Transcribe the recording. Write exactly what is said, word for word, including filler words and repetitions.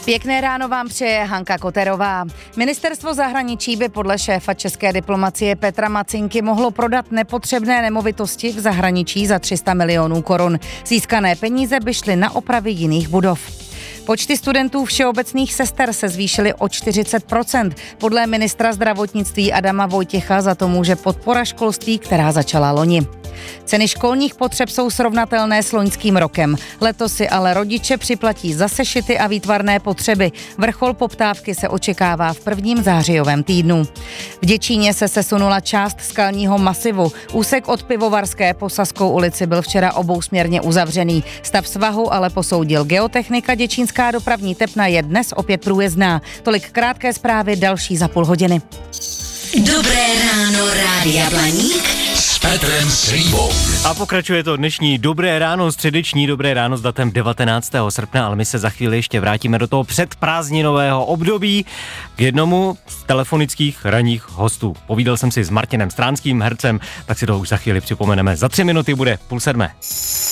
Pěkné ráno vám přeje Hanka Koterová. Ministerstvo zahraničí by podle šéfa české diplomacie Petra Macinky mohlo prodat nepotřebné nemovitosti v zahraničí za tři sta milionů korun. Získané peníze by šly na opravy jiných budov. Počty studentů všeobecných sester se zvýšily o čtyřicet procent. Podle ministra zdravotnictví Adama Vojtěcha za to může podpora školství, která začala loni. Ceny školních potřeb jsou srovnatelné s loňským rokem. Letos si ale rodiče připlatí za sešity a výtvarné potřeby. Vrchol poptávky se očekává v prvním zářijovém týdnu. V Děčíně se sesunula část skalního masivu. Úsek od Pivovarské po Saskou ulici byl včera obousměrně uzavřený. Stav svahu ale posoudil geotechnika. Děčínská dopravní tepna je dnes opět průjezdná. Tolik krátké zprávy, další za půl hodiny. Dobré ráno, Rádia Blaník s Petrem Slívou. A pokračuje to dnešní Dobré ráno, středeční Dobré ráno s datem devatenáctého srpna, ale my se za chvíli ještě vrátíme do toho předprázdninového období k jednomu z telefonických ranních hostů. Povídal jsem si s Martinem Stránským, hercem, tak si to už za chvíli připomeneme. Za tři minuty bude půl sedmé.